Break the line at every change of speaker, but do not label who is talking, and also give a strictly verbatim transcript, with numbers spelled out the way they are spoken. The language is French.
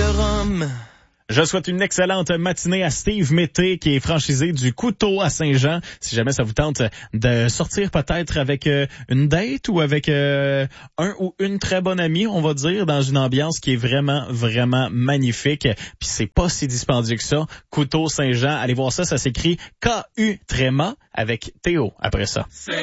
rhum.
Je souhaite une excellente matinée à Steve Mété, qui est franchisé du Couteau à Saint-Jean. Si jamais ça vous tente de sortir peut-être avec euh, une date ou avec euh, un ou une très bonne amie, on va dire, dans une ambiance qui est vraiment, vraiment magnifique. Puis c'est pas si dispendieux que ça. Couteau Saint-Jean, allez voir ça, ça s'écrit K U tréma avec Théo après ça.